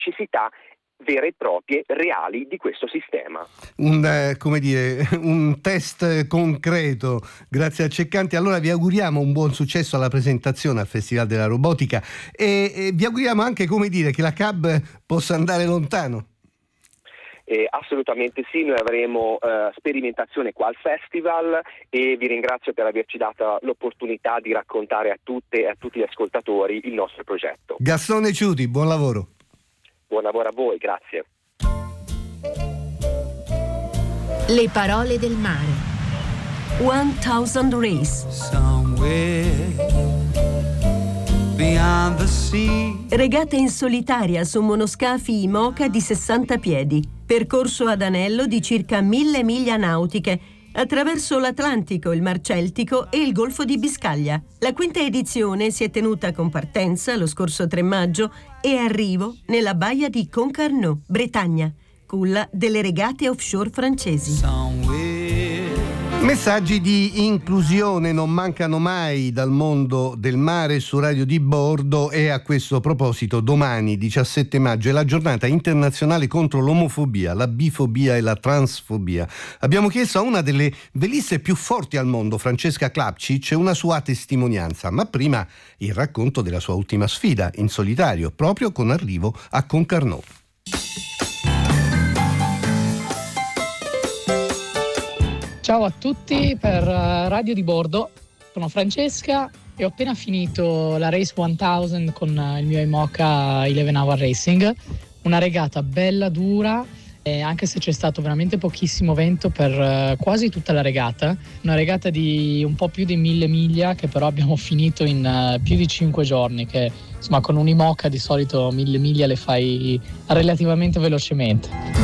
necessità vere e proprie, reali di questo sistema. Un test concreto, grazie a Ceccanti. Allora vi auguriamo un buon successo alla presentazione al Festival della Robotica e vi auguriamo anche, che la CAB possa andare lontano. Assolutamente sì, noi avremo sperimentazione qua al festival e vi ringrazio per averci dato l'opportunità di raccontare a tutte e a tutti gli ascoltatori il nostro progetto. Gastone Ciuti, buon lavoro. Buon lavoro a voi, grazie. Le parole del mare. 1000 Rays. Regata in solitaria su monoscafi IMOCA di 60 piedi. Percorso ad anello di circa 1000 miglia nautiche attraverso l'Atlantico, il Mar Celtico e il Golfo di Biscaglia. La quinta edizione si è tenuta con partenza lo scorso 3 maggio e arrivo nella baia di Concarneau, Bretagna, culla delle regate offshore francesi. Messaggi di inclusione non mancano mai dal mondo del mare su Radio di Bordo e a questo proposito domani 17 maggio è la giornata internazionale contro l'omofobia, la bifobia e la transfobia. Abbiamo chiesto a una delle veliste più forti al mondo, Francesca Klapčić, una sua testimonianza, ma prima il racconto della sua ultima sfida in solitario, proprio con arrivo a Concarneau. Ciao a tutti per Radio di Bordo, sono Francesca e ho appena finito la Race 1000 con il mio IMOCA 11 Hour Racing, una regata bella dura, anche se c'è stato veramente pochissimo vento per quasi tutta la regata, una regata di un po' più di 1000 miglia che però abbiamo finito in più di 5 giorni, che insomma con un IMOCA di solito 1000 miglia le fai relativamente velocemente.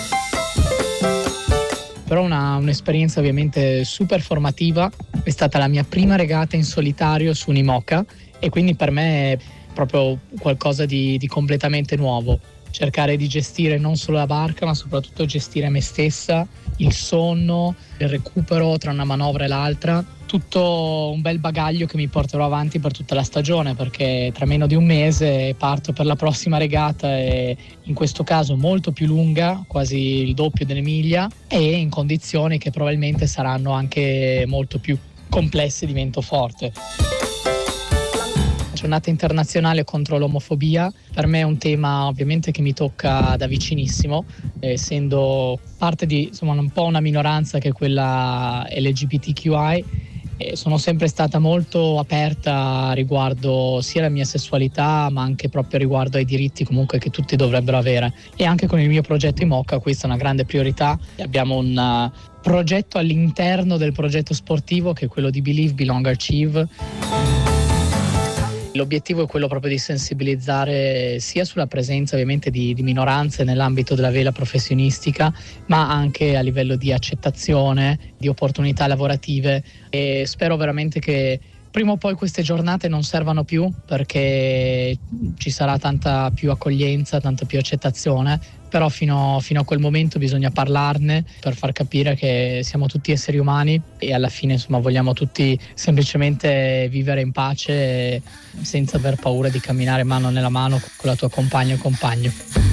Però un'esperienza ovviamente super formativa, è stata la mia prima regata in solitario su un IMOCA e quindi per me è proprio qualcosa di completamente nuovo. Cercare di gestire non solo la barca ma soprattutto gestire me stessa, il sonno, il recupero tra una manovra e l'altra, tutto un bel bagaglio che mi porterò avanti per tutta la stagione, perché tra meno di un mese parto per la prossima regata e in questo caso molto più lunga, quasi il doppio delle miglia e in condizioni che probabilmente saranno anche molto più complesse di vento forte. Giornata internazionale contro l'omofobia per me è un tema ovviamente che mi tocca da vicinissimo, essendo parte di un po' una minoranza che è quella LGBTQI. Sono sempre stata molto aperta riguardo sia la mia sessualità ma anche proprio riguardo ai diritti comunque che tutti dovrebbero avere, e anche con il mio progetto IMOCA questa è una grande priorità. Abbiamo un progetto all'interno del progetto sportivo che è quello di Believe, Belong, Achieve. L'obiettivo è quello proprio di sensibilizzare sia sulla presenza ovviamente di minoranze nell'ambito della vela professionistica, ma anche a livello di accettazione, di opportunità lavorative, e spero veramente che prima o poi queste giornate non servano più, perché ci sarà tanta più accoglienza, tanta più accettazione, però fino a quel momento bisogna parlarne per far capire che siamo tutti esseri umani e alla fine vogliamo tutti semplicemente vivere in pace senza aver paura di camminare mano nella mano con la tua compagna o compagno.